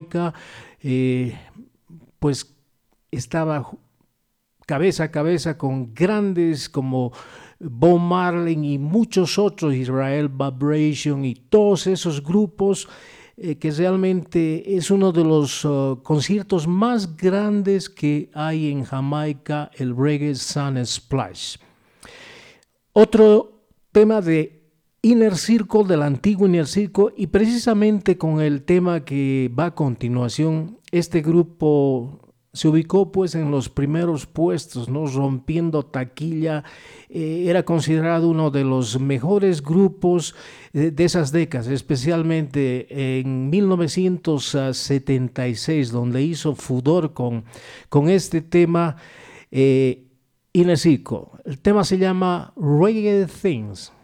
Jamaica, pues estaba cabeza a cabeza con grandes como Bob Marley y muchos otros, Israel Vibration y todos esos grupos, que realmente es uno de los conciertos más grandes que hay en Jamaica, el Reggae Sun Splash. Otro tema de Inner Circle, del antiguo Inner Circle, y precisamente con el tema que va a continuación, este grupo se ubicó pues en los primeros puestos, ¿no? Rompiendo taquilla. Era considerado uno de los mejores grupos de esas décadas, especialmente en 1976, donde hizo furor con este tema, Inner Circle. El tema se llama Reggae Things.